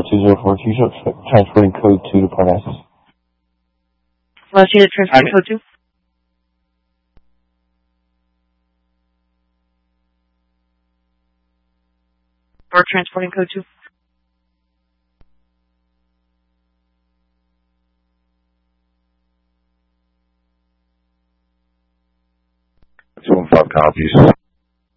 2042, transporting code 2 to Parnassus. Los Angeles transporting code 2. Or transporting code 2. Two and 5 copies.